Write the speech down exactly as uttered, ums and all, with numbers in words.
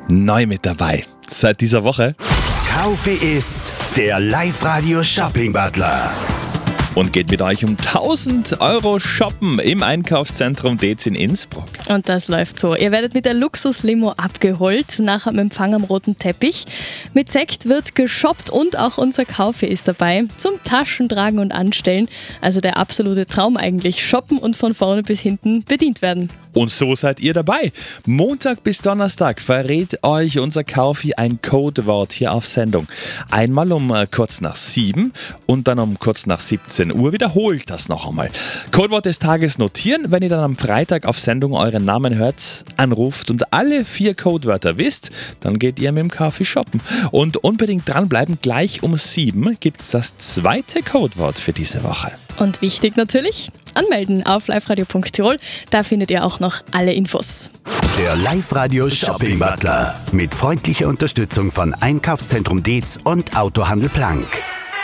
neu mit dabei. Seit dieser Woche. Kaufe ist der Live-Radio-Shopping-Butler. Und geht mit euch um tausend Euro shoppen im Einkaufszentrum D E Z in Innsbruck. Und das läuft so. Ihr werdet mit der Luxus-Limo abgeholt, nach dem Empfang am roten Teppich. Mit Sekt wird geshoppt und auch unser Kaufe ist dabei. Zum Taschentragen und Anstellen. Also der absolute Traum eigentlich. Shoppen und von vorne bis hinten bedient werden. Und so seid ihr dabei. Montag bis Donnerstag verrät euch unser Kaufi ein Codewort hier auf Sendung. Einmal um äh, kurz nach sieben und dann um kurz nach siebzehn Uhr. Wiederholt das noch einmal. Codewort des Tages notieren. Wenn ihr dann am Freitag auf Sendung euren Namen hört, anruft und alle vier Codewörter wisst, dann geht ihr mit dem Kaufi shoppen. Und unbedingt dranbleiben, gleich um sieben gibt es das zweite Codewort für diese Woche. Und wichtig natürlich, anmelden auf liveradio punkt tirol. Da findet ihr auch noch alle Infos. Der Live-Radio-Shopping-Butler mit freundlicher Unterstützung von Einkaufszentrum D E Z und Autohandel Plank.